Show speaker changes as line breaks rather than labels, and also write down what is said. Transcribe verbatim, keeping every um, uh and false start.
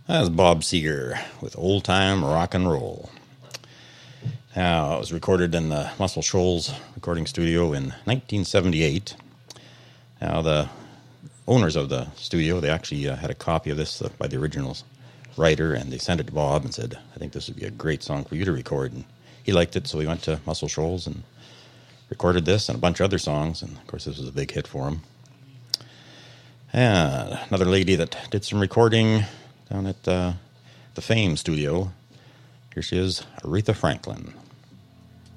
That's Bob Seger with Old Time Rock and Roll. Now, it was recorded in the Muscle Shoals recording studio in nineteen seventy-eight. Now, the owners of the studio, they actually uh, had a copy of this uh, by the original writer, and they sent it to Bob and said, I think this would be a great song for you to record. And he liked it, so he went to Muscle Shoals and recorded this and a bunch of other songs, and of course this was a big hit for him. And another lady that did some recording down at uh, the Fame studio, here she is, Aretha Franklin.